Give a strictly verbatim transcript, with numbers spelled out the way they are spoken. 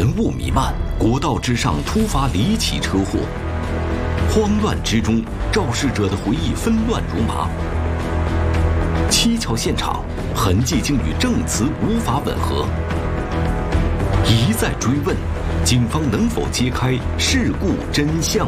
晨雾弥漫，国道之上突发离奇车祸，慌乱之中，肇事者的回忆纷乱如麻。蹊跷现场，痕迹竟与证词无法吻合。一再追问，警方能否揭开事故真相？